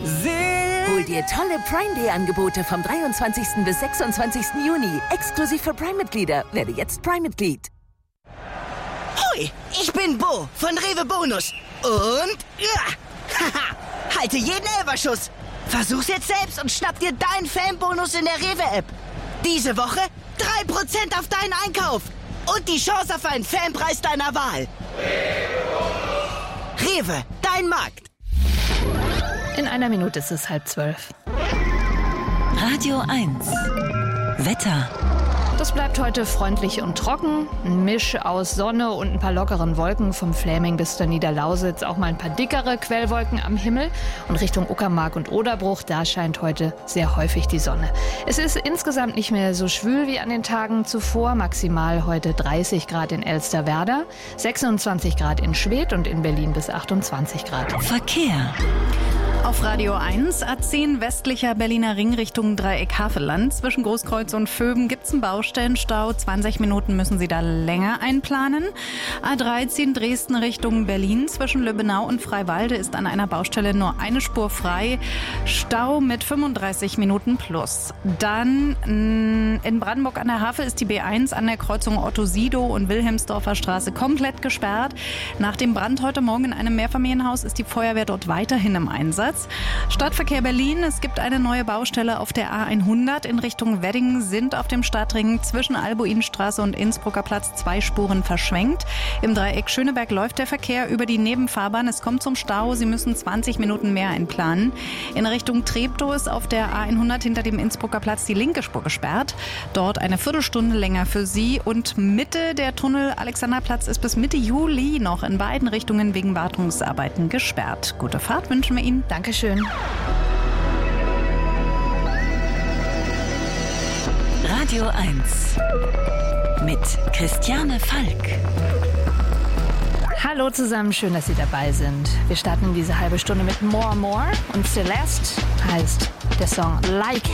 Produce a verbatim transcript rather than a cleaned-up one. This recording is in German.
Hol dir tolle Prime Day Angebote vom dreiundzwanzigsten bis sechsundzwanzigsten Juni. Exklusiv für Prime-Mitglieder. Werde jetzt Prime-Mitglied. Hui, ich bin Bo von Rewe Bonus. Und ja, haha, halte jeden Elferschuss. Versuch's jetzt selbst und schnapp dir deinen Fanbonus in der Rewe-App. Diese Woche drei Prozent auf deinen Einkauf. Und die Chance auf einen Fanpreis deiner Wahl. Rewe, dein Markt. In einer Minute ist es halb zwölf. Radio eins. Wetter. Das bleibt heute freundlich und trocken. Ein Misch aus Sonne und ein paar lockeren Wolken vom Fläming bis zur Niederlausitz. Auch mal ein paar dickere Quellwolken am Himmel. Und Richtung Uckermark und Oderbruch, da scheint heute sehr häufig die Sonne. Es ist insgesamt nicht mehr so schwül wie an den Tagen zuvor. Maximal heute dreißig Grad in Elsterwerda, sechsundzwanzig Grad in Schwedt und in Berlin bis achtundzwanzig Grad. Verkehr. Auf Radio eins, A zehn westlicher Berliner Ring Richtung Dreieck Havelland. Zwischen Großkreuz und Vöben gibt's einen Baustellenstau. zwanzig Minuten müssen Sie da länger einplanen. A dreizehn Dresden Richtung Berlin. Zwischen Lübbenau und Freiwalde ist an einer Baustelle nur eine Spur frei. Stau mit fünfunddreißig Minuten plus. Dann in Brandenburg an der Havel ist die B eins an der Kreuzung Otto-Sidow und Wilhelmsdorfer Straße komplett gesperrt. Nach dem Brand heute Morgen in einem Mehrfamilienhaus ist die Feuerwehr dort weiterhin im Einsatz. Stadtverkehr Berlin. Es gibt eine neue Baustelle auf der A hundert in Richtung Wedding. Sind auf dem Stadtring zwischen Albuinstraße und Innsbrucker Platz zwei Spuren verschwenkt. Im Dreieck Schöneberg läuft der Verkehr über die Nebenfahrbahn. Es kommt zum Stau. Sie müssen zwanzig Minuten mehr einplanen. In Richtung Treptow ist auf der A hundert hinter dem Innsbrucker Platz die linke Spur gesperrt. Dort eine Viertelstunde länger für Sie. Und Mitte der Tunnel Alexanderplatz ist bis Mitte Juli noch in beiden Richtungen wegen Wartungsarbeiten gesperrt. Gute Fahrt wünschen wir Ihnen. Dankeschön. Radio eins mit Christiane Falk. Hallo zusammen, schön, dass Sie dabei sind. Wir starten diese halbe Stunde mit More More und Celeste heißt der Song Like